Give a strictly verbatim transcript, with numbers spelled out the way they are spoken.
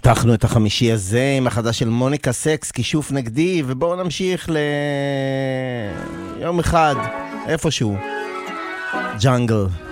פתחנו את החמישי הזה עם החדש של מוניקה סקס, כישוף נגדי, ובואו נמשיך ליום אחד, איפשהו, ג'אנגל.